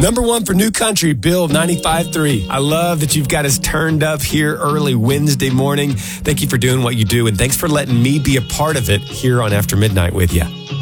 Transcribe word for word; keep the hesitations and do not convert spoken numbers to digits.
Number one for New Country, Bill ninety-five point three. I love that you've got us turned up here early Wednesday morning. Thank you for doing what you do, and thanks for letting me be a part of it here on After Midnight with you.